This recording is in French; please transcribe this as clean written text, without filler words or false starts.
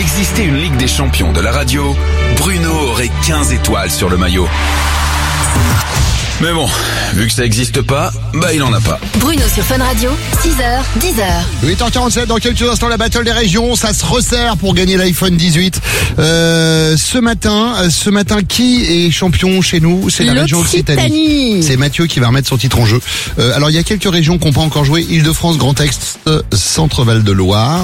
existait une Ligue des champions de la radio, Bruno aurait 15 étoiles sur le maillot. Mais bon, vu que ça n'existe pas, il en a pas. Bruno sur Fun Radio, 6h, 10h. 8h47, dans quelques instants, la battle des régions, ça se resserre pour gagner l'iPhone 18. Ce matin, qui est champion chez nous? C'est la région Occitanie. C'est Mathieu qui va remettre son titre en jeu. Alors, il y a quelques régions qui n'ont pas encore joué. Île-de-France, Grand Est, Centre-Val de Loire.